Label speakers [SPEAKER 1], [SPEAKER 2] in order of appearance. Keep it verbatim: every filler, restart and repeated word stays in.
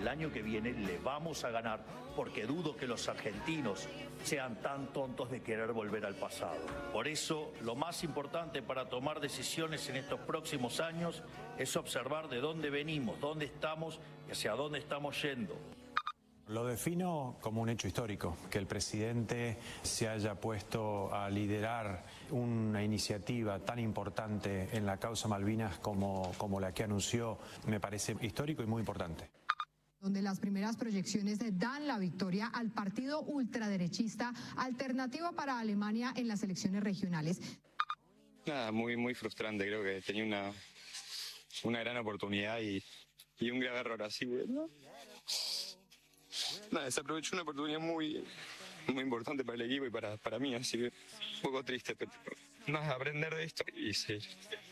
[SPEAKER 1] año que viene le vamos a ganar, porque dudo que los argentinos sean tan tontos de querer volver al pasado. Por eso, lo más importante para tomar decisiones en estos próximos años es observar de dónde venimos, dónde estamos y hacia dónde estamos yendo.
[SPEAKER 2] Lo defino como un hecho histórico, que el presidente se haya puesto a liderar una iniciativa tan importante en la causa Malvinas como, como la que anunció, me parece histórico y muy importante.
[SPEAKER 3] Donde las primeras proyecciones dan la victoria al partido ultraderechista Alternativa para Alemania en las elecciones regionales.
[SPEAKER 4] Nada, muy, muy frustrante, creo que tenía una, una gran oportunidad y, y un grave error así, ¿no? Nada, se aprovechó una oportunidad muy, muy importante para el equipo y para, para mí, así que un poco triste, pero nada, aprender de esto y seguir.